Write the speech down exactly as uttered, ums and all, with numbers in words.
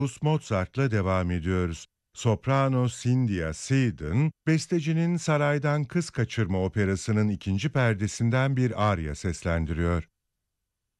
Amadeus Mozart'la devam ediyoruz. Soprano Cynthia Seedon, bestecinin Saraydan Kız Kaçırma Operası'nın ikinci perdesinden bir arya seslendiriyor.